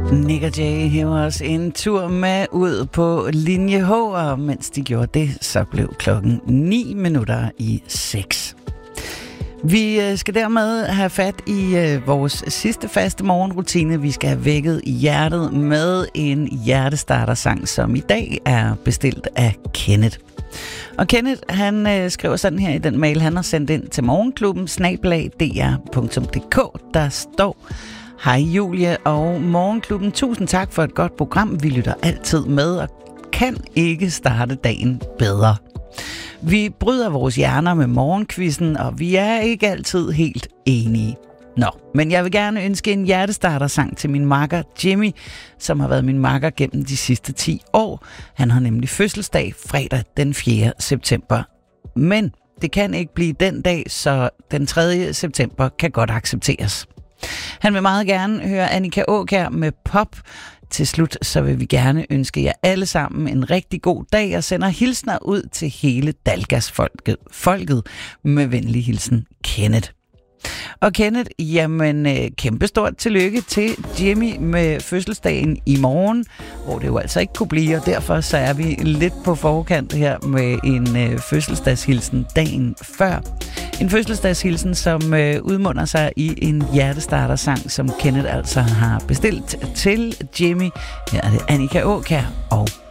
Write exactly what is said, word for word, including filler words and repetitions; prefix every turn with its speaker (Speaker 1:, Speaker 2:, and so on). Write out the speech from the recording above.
Speaker 1: Nick og Jay hæver os en tur med ud på linje H, og mens de gjorde det, så blev klokken ni minutter i seks. Vi skal dermed have fat i øh, vores sidste faste morgenrutine. Vi skal have vækket i hjertet med en hjertestartersang, som i dag er bestilt af Kenneth. Og Kenneth, han øh, skriver sådan her i den mail, han har sendt ind til morgenklubben snabel-a d r punktum d k. Der står: Hej Julie og morgenklubben, tusind tak for et godt program. Vi lytter altid med og kan ikke starte dagen bedre. Vi bryder vores hjerner med morgenkvisten, og vi er ikke altid helt enige. Nå, men jeg vil gerne ønske en hjertestartersang til min makker Jimmy, som har været min makker gennem de sidste ti år. Han har nemlig fødselsdag fredag den fjerde september. Men det kan ikke blive den dag, så den tredje september kan godt accepteres. Han vil meget gerne høre Annika Aakjær med Pop. Til slut så vil vi gerne ønske jer alle sammen en rigtig god dag og sender hilsner ud til hele Dalgas-folket folket med venlig hilsen Kenneth. Og Kenneth, jamen kæmpestort tillykke til Jimmy med fødselsdagen i morgen, hvor det jo altså ikke kunne blive, og derfor så er vi lidt på forkant her med en øh, fødselsdagshilsen dagen før. En fødselsdagshilsen, som øh, udmunder sig i en hjertestartersang, som Kenneth altså har bestilt til Jimmy. Her er det Annika Aakjær og